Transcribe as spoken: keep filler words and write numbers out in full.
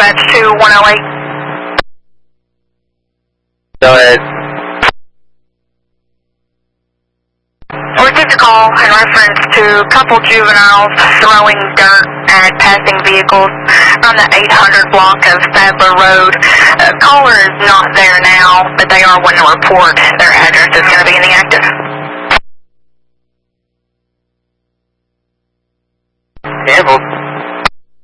dispatch to one oh eight. Go ahead. We received a call in reference to a couple juveniles throwing dirt at passing vehicles on the eight hundred block of Sadler Road. Uh, caller is not there now, but they are wanting to report. Their address is going to be in the active.